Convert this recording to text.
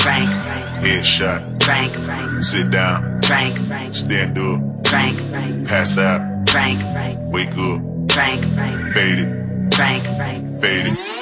Frank, Headshot. Frank, Sit down. Frank, Stand up. Frank, Pass out. Frank, Wake up. Frank, Fade it. Frank, Fade it.